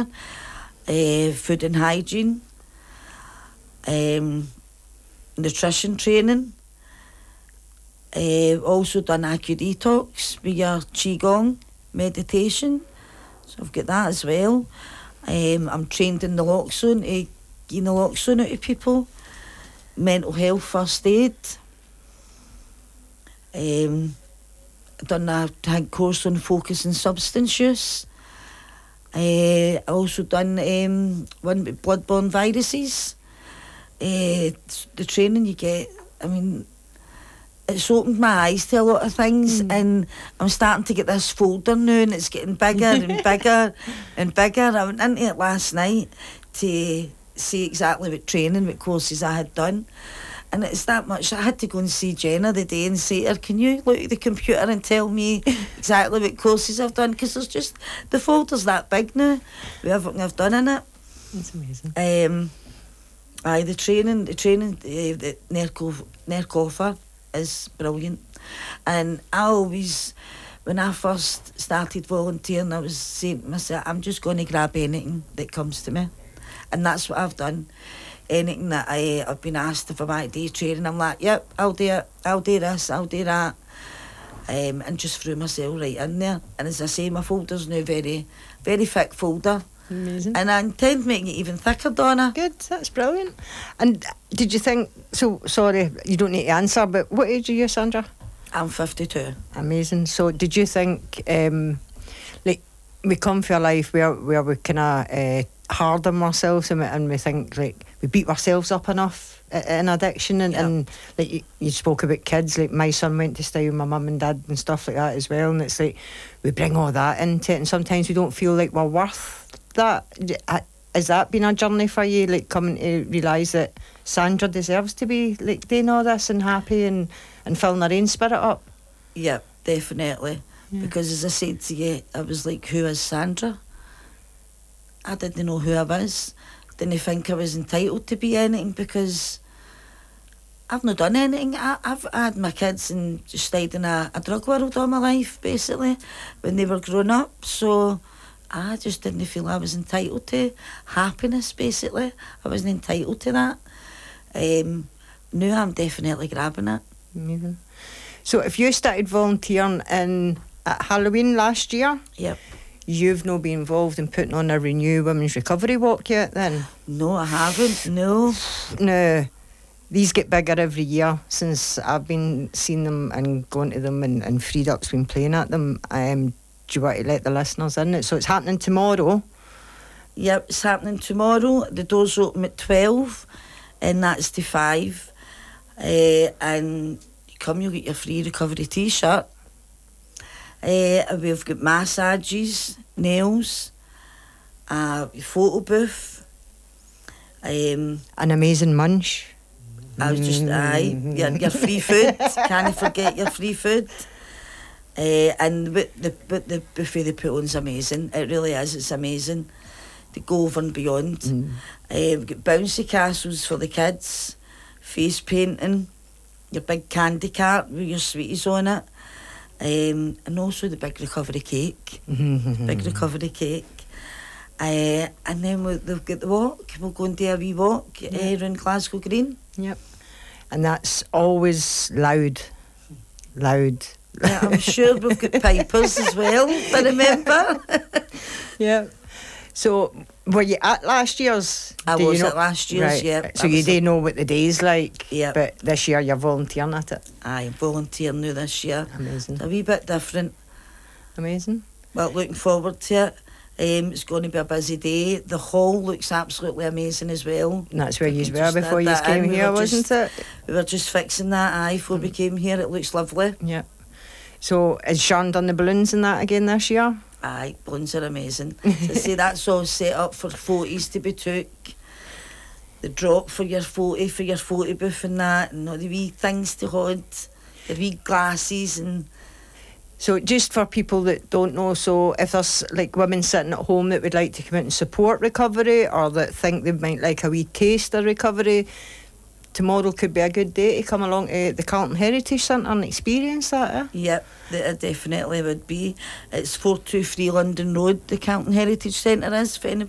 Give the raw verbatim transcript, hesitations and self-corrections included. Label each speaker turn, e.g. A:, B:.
A: there. Uh, food and hygiene, um, nutrition training. Uh, also done Acu Detox with your Qigong meditation, so I've got that as well. Um, I'm trained in the lock zone to give the lock zone out to people. Mental health first aid. Um, done a course on focus and substance use. Uh, also done um, one with bloodborne viruses. Uh, the training you get, I mean, it's opened my eyes to a lot of things, mm. and I'm starting to get this folder now, and it's getting bigger and bigger and bigger. I went into it last night to see exactly what training, what courses I had done, and it's that much. I had to go and see Jenna the day and say to her, can you look at the computer and tell me exactly what courses I've done, because there's just, the folder's that big now with everything I've done in it.
B: That's amazing.
A: Um, aye, the training, the training, uh, the Nerco, Nercofa is brilliant. And I always, when I first started volunteering, I was saying to myself, I'm just going to grab anything that comes to me. And that's what I've done. Anything that I, I've been asked if I might do training, I'm like, yep, I'll do it, I'll do this, I'll do that. Um, and just threw myself right in there. And as I say, my folder's now very, very thick folder.
B: Amazing.
A: And I intend making it even thicker, Donna.
B: Good, that's brilliant. And did you think, so sorry, you don't need to answer, but what age are you, Sandra?
A: I'm fifty-two.
B: Amazing. So did you think, um, like, we come for a life where, where we kind of uh, harden ourselves and we, and we think, like, we beat ourselves up enough in addiction, and,
A: Yep.
B: and like you, you spoke about kids, like my son went to stay with my mum and dad and stuff like that as well, and it's like we bring all that into it, and sometimes we don't feel like we're worth that. Has that been a journey for you, like coming to realise that Sandra deserves to be like doing all this and happy and, and filling her own spirit up?
A: Yeah, definitely. Yeah. Because as I said to you, I was like, who is Sandra? I didn't know who I was. Didn't think I was entitled to be anything, because I've not done anything. I, I've had my kids and just stayed in a, a drug world all my life, basically, when they were growing up. So I just didn't feel I was entitled to happiness, basically. I wasn't entitled to that. Um, now I'm definitely grabbing it.
B: Amazing. So if you started volunteering in at Halloween last year,
A: yep,
B: you've not been involved in putting on a Renew Women's Recovery Walk yet then?
A: No, I haven't, no.
B: No. These get bigger every year since I've been seeing them and going to them, and, and Freed Up's been playing at them. Um, do you want to let the listeners in? So it's happening tomorrow?
A: Yep, it's happening tomorrow. The doors open at twelve, and that's to five. Uh, and you come, you'll get your free recovery t-shirt. Uh, we've got massages, nails, a photo booth. Um,
B: An amazing munch.
A: I was just, aye, your, your free food. Can't forget your free food. Uh, and but the, but the buffet they put on is amazing. It really is, it's amazing. They go over and beyond. Mm. Uh, we've got bouncy castles for the kids, face painting, your big candy cart with your sweeties on it. Um, and also the big recovery cake, big recovery cake. Uh, and then we'll, they've got the walk. We'll go and do a wee walk yep. uh, around Glasgow Green.
B: Yep. And that's always loud, loud.
A: Yeah, I'm sure we've got pipers as well, I remember.
B: Yeah. So, were you at last year's?
A: I
B: do
A: was
B: you know?
A: at last year's,
B: right.
A: yeah.
B: So you do know what the day's like,
A: yeah.
B: But this year you're volunteering at it.
A: Aye, I'm volunteering now this year.
B: Amazing.
A: It's a wee bit different.
B: Amazing.
A: Well, looking forward to it. Um, it's going to be a busy day. The hall looks absolutely amazing as well.
B: And that's where you were before you came
A: we
B: here, wasn't
A: just,
B: it?
A: We were just fixing that, aye, before mm. we came here. It looks lovely.
B: Yeah. So, has Sean done the balloons and that again this year?
A: Aye, balloons are amazing. So see, that's all set up for photos to be took. The drop for your photo, for your photo booth and that, and all the wee things to hold, the wee glasses and...
B: So just for people that don't know, so if there's like women sitting at home that would like to come out and support recovery, or that think they might like a wee taste of recovery, tomorrow could be a good day to come along to the Carlton Heritage Centre and experience that, eh?
A: Yep, it definitely would be. It's four two three London Road, the Carlton Heritage Centre is, for anybody